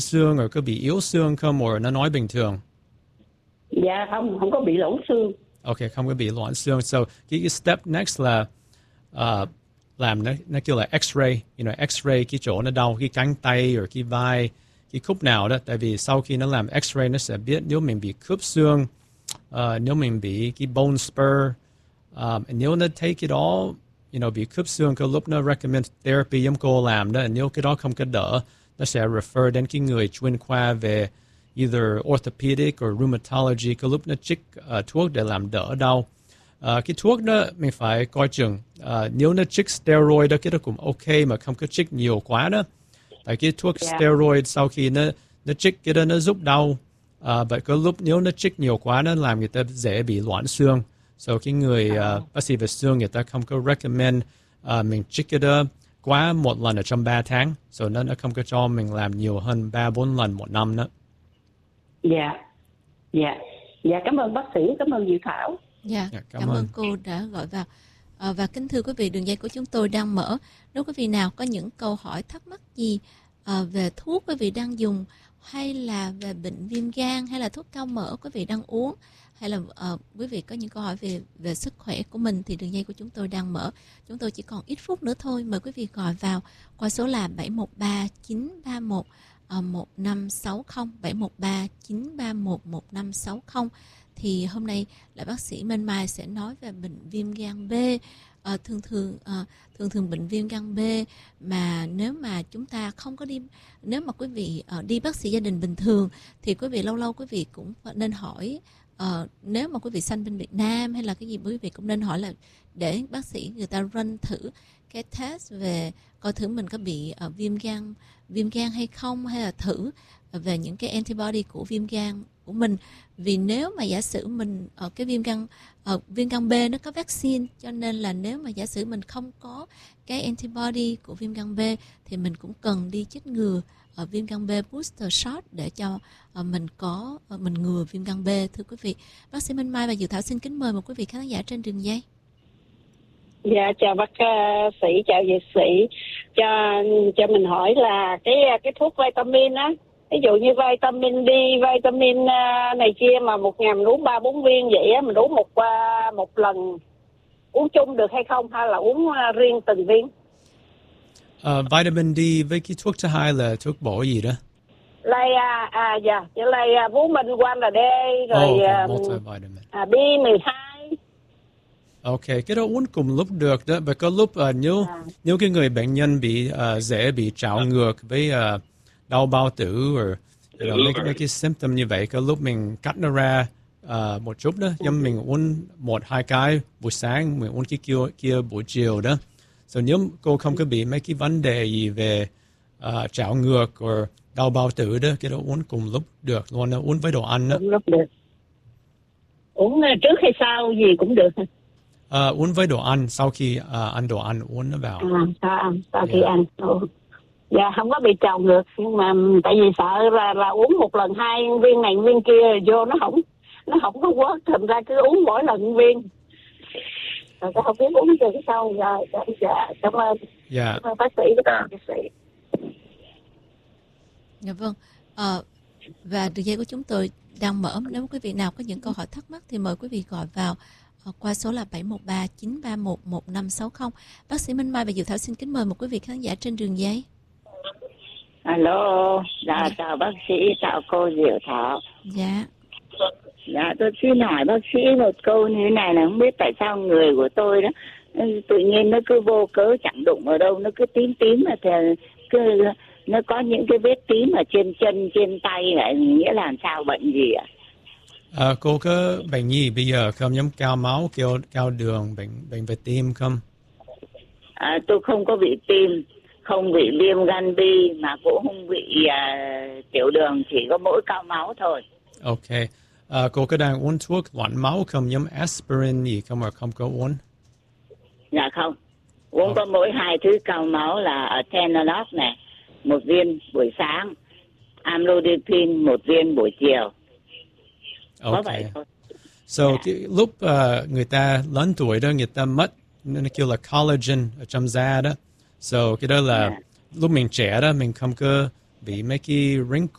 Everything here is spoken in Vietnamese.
xương, rồi có bị yếu xương không, hoặc nó nói bình thường? Dạ không có bị loãng xương. Ok, không có bị loãng xương. So cái step next là làm nó kêu là X-ray, X-ray cái chỗ nó đau, cái cánh tay rồi cái vai, cái khúc nào đó. Tại vì sau khi nó làm X-ray nó sẽ biết nếu mình bị khớp xương, nếu mình bị cái bone spur, nếu nó thấy cái đó, bị khớp xương, có lúc nó recommend therapy giống cô làm đó. Nếu cái đó không có đỡ, nó sẽ refer đến cái người chuyên khoa về either orthopedic or rheumatology, có lúc nó trích thuốc để làm đỡ đau. Cái thuốc đó mình phải coi chừng. Nếu nó trích steroid đó, cái đó cũng ok, mà không có trích nhiều quá đó. Tại cái thuốc steroid sau khi nó trích cái đó nó giúp đau. Và có lúc nếu nó trích nhiều quá nó làm người ta dễ bị loãng xương. So cái người bác sĩ về xương người ta không có recommend mình trích cái đó quá một lần ở trong 3 tháng. So nó không có cho mình làm nhiều hơn 3-4 lần một năm đó. Dạ, cảm ơn bác sĩ, cảm ơn Diệu Thảo. Dạ, cảm ơn cô đã gọi vào. Và kính thưa quý vị, đường dây của chúng tôi đang mở. Nếu quý vị nào có những câu hỏi thắc mắc gì về thuốc quý vị đang dùng, hay là về bệnh viêm gan, hay là thuốc cao mỡ quý vị đang uống, hay là quý vị có những câu hỏi về sức khỏe của mình, thì đường dây của chúng tôi đang mở. Chúng tôi chỉ còn ít phút nữa thôi. Mời quý vị gọi vào qua số là 713 931 1560, 713 931 1560. Thì hôm nay là bác sĩ Minh Mai sẽ nói về bệnh viêm gan B. Thường bệnh viêm gan B mà nếu mà chúng ta không có đi, nếu mà quý vị đi bác sĩ gia đình bình thường thì quý vị lâu quý vị cũng nên hỏi, nếu mà quý vị sanh bên Việt Nam hay là cái gì, quý vị cũng nên hỏi là để bác sĩ người ta run thử cái test về coi thử mình có bị viêm gan hay không, hay là thử về những cái antibody của viêm gan của mình. Vì nếu mà giả sử mình cái viêm gan B nó có vaccine, cho nên là nếu mà giả sử mình không có cái antibody của viêm gan B thì mình cũng cần đi chích ngừa viêm gan B booster shot để cho mình ngừa viêm gan B. Thưa quý vị, bác sĩ Minh Mai và Diệu Thảo xin kính mời một quý vị khán giả trên đường dây. Dạ, chào bác sĩ, chào dược sĩ. Cho mình hỏi là cái thuốc vitamin á, ví dụ như vitamin D, vitamin này kia mà một ngày mình uống 3-4 viên vậy á, mình uống một lần uống chung được hay không, hay là uống riêng từng viên? Vitamin D với cái thuốc thứ hai là thuốc bổ gì đó? Vũ Minh Quang là D rồi multivitamin. B12. Ok, cái đó uống cùng lúc được đó. Và có lúc nếu cái người bệnh nhân bị dễ bị trào ngược với đau bao tử rồi mấy cái symptom như vậy, có lúc mình cắt nó ra một chút đó, nhưng mình uống 1-2 cái buổi sáng, mình uống cái kia buổi chiều đó. So nếu cô không có bị mấy cái vấn đề gì về trào ngược hoặc đau bao tử đó, cái đó uống cùng lúc được luôn, nó uống với đồ ăn đó. Lúc được. Uống trước hay sau gì cũng được. Uống với đồ ăn, sau khi ăn đồ ăn uống nó vào. Sau khi ăn. Dạ, không có bị trào ngược, nhưng mà tại vì sợ là uống một lần 2 viên này viên kia vô nó không có work, thành ra cứ uống mỗi lần viên. Rồi không biết uống từ cái sau. Dạ, cảm ơn. Dạ. Cảm ơn bác sĩ với bác sĩ. Dạ vâng. Và đường dây của chúng tôi đang mở. Nếu quý vị nào có những câu hỏi thắc mắc thì mời quý vị gọi vào qua số là 713 931 1560. Bác sĩ Minh Mai và Diệu Thảo xin kính mời một quý vị khán giả trên đường dây. Alo, chào bác sĩ, chào cô Diệu Thảo. Dạ. Dạ, tôi xin hỏi bác sĩ một câu như thế này là không biết tại sao người của tôi đó tự nhiên nó cứ vô cớ chẳng đụng ở đâu, nó cứ tím mà nó có những cái vết tím ở trên chân, trên tay này, nghĩa là làm sao, bệnh gì ạ? Cô có bệnh gì bây giờ không, giống cao máu, cao đường, bệnh về tim không? Tôi không có bị tim, không bị viêm gan B, mà cũng không bị tiểu đường, chỉ có mỗi cao máu thôi. Ok. Cô có đang uống thuốc loãng máu không, giống aspirin gì không, mà không có uống? Dạ không. Uống có mỗi 2 thứ cao máu là atenolol này, 1 viên buổi sáng, amlodipine 1 viên buổi chiều. Ok. So cái lúc người ta lớn tuổi đó, người ta mất nó kêu là collagen ở trong da đó. So cái đó là lúc mình trẻ đó, mình không có bị mấy cái wrinkle